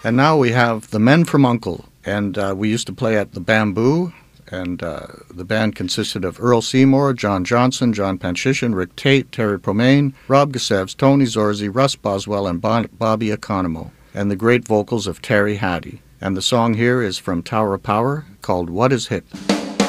And now we have the Men from Uncle, and we used to play at the Bamboo, and the band consisted of Earl Seymour, John Johnson, John Panchishan, Rick Tate, Terry Promain, Rob Guseves, Tony Zorzi, Russ Boswell, and Bobby Economou, and the great vocals of Terry Hattie. And the song here is from Tower of Power called What Is Hip?